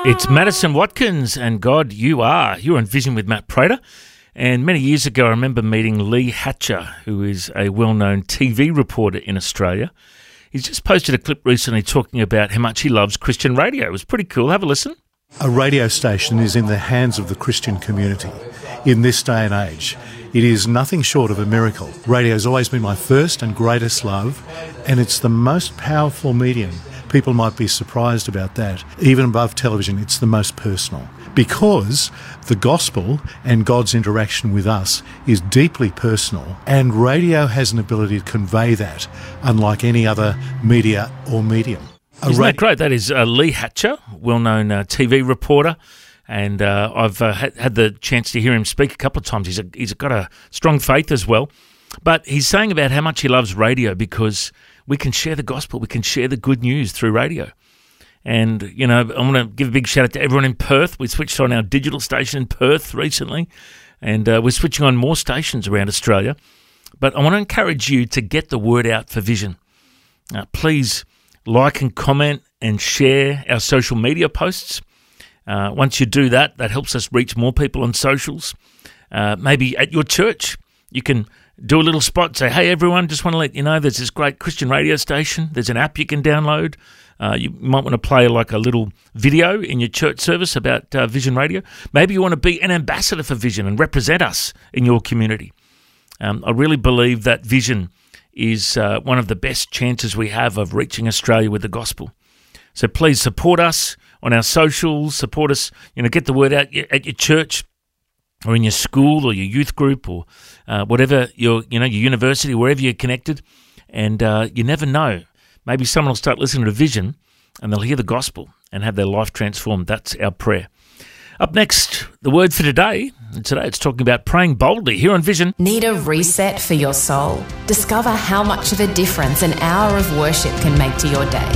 It's Madison Watkins and God You Are. You're on Vision with Matt Prater. And many years ago, I remember meeting Lee Hatcher, who is a well-known TV reporter in Australia. He's just posted a clip recently talking about how much he loves Christian radio. It was pretty cool. Have a listen. A radio station is in the hands of the Christian community in this day and age. It is nothing short of a miracle. Radio has always been my first and greatest love, and it's the most powerful medium. People might be surprised about that. Even above television, it's the most personal. Because the gospel and God's interaction with us is deeply personal, and radio has an ability to convey that, unlike any other media or medium. Isn't that great? That is Lee Hatcher, well-known TV reporter, and I've had the chance to hear him speak a couple of times. He's got a strong faith as well. But he's saying about how much he loves radio because we can share the gospel, we can share the good news through radio. And, you know, I want to give a big shout out to everyone in Perth. We switched on our digital station in Perth recently, and we're switching on more stations around Australia. But I want to encourage you to get the word out for Vision. Please like and comment and share our social media posts. Once you do that, that helps us reach more people on socials. Maybe at your church, you can do a little spot, say, hey, everyone, just want to let you know there's this great Christian radio station. There's an app you can download. You might want to play like a little video in your church service about Vision Radio. Maybe you want to be an ambassador for Vision and represent us in your community. I really believe that Vision is one of the best chances we have of reaching Australia with the gospel. So please support us on our socials, support us, get the word out at your church or in your school or your youth group or whatever, your university, wherever you're connected. And you never know. Maybe someone will start listening to Vision and they'll hear the gospel and have their life transformed. That's our prayer. Up next, the word for today. And today it's talking about praying boldly here on Vision. Need a reset for your soul? Discover how much of a difference an hour of worship can make to your day.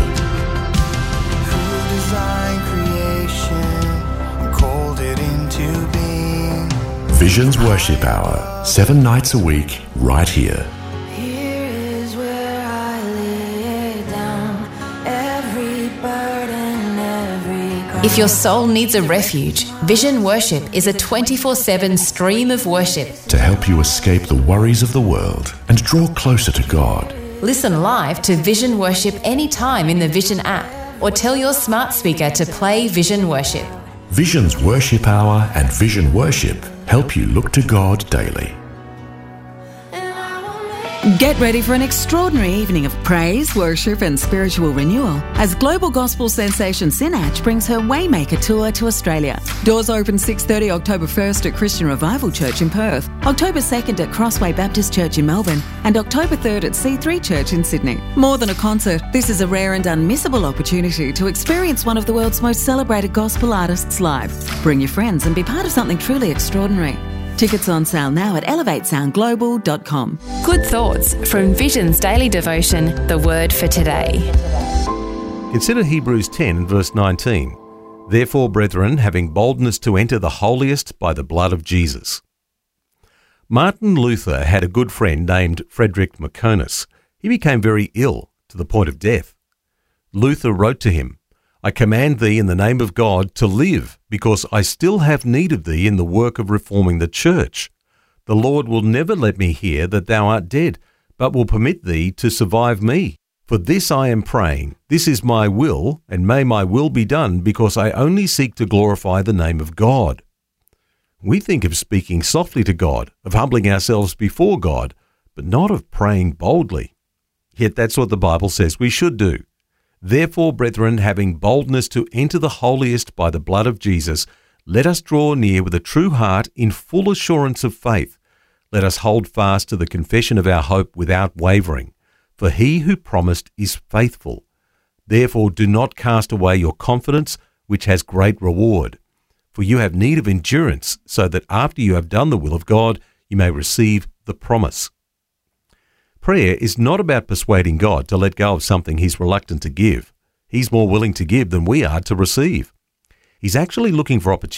Who designed creation and called it into being? Vision's Worship Hour, 7 nights a week, right here. Here is where I lay down every burden, every cry. If your soul needs a refuge, Vision Worship is a 24/7 stream of worship. To help you escape the worries of the world and draw closer to God. Listen live to Vision Worship anytime in the Vision app or tell your smart speaker to play Vision Worship. Vision's Worship Hour and Vision Worship help you look to God daily. Get ready for an extraordinary evening of praise, worship and spiritual renewal as global gospel sensation Sinach brings her Waymaker Tour to Australia. Doors open 6:30 October 1st at Christian Revival Church in Perth, October 2nd at Crossway Baptist Church in Melbourne and October 3rd at C3 Church in Sydney. More than a concert, this is a rare and unmissable opportunity to experience one of the world's most celebrated gospel artists live. Bring your friends and be part of something truly extraordinary. Tickets on sale now at elevatesoundglobal.com. Good thoughts from Vision's daily devotion, the word for today. Consider Hebrews 10 and verse 19. Therefore, brethren, having boldness to enter the holiest by the blood of Jesus. Martin Luther had a good friend named Frederick Meconus. He became very ill to the point of death. Luther wrote to him, I command thee in the name of God to live, because I still have need of thee in the work of reforming the church. The Lord will never let me hear that thou art dead, but will permit thee to survive me. For this I am praying, this is my will, and may my will be done, because I only seek to glorify the name of God. We think of speaking softly to God, of humbling ourselves before God, but not of praying boldly. Yet that's what the Bible says we should do. Therefore, brethren, having boldness to enter the holiest by the blood of Jesus, let us draw near with a true heart in full assurance of faith. Let us hold fast to the confession of our hope without wavering. For he who promised is faithful. Therefore, do not cast away your confidence, which has great reward. For you have need of endurance, so that after you have done the will of God, you may receive the promise. Prayer is not about persuading God to let go of something he's reluctant to give. He's more willing to give than we are to receive. He's actually looking for opportunities